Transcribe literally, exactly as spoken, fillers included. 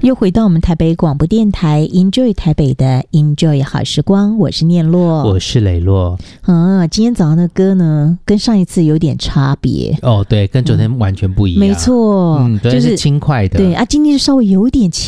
又回到我们台北广播电台 Enjoy 台北的 Enjoy 好时光，我是念洛， 我是磊洛。 嗯，今天早上的歌呢跟上一次有点差别哦，对，跟昨天完全不一样。 没错， 嗯，昨天是轻快的， 对啊，今天就稍微有点轻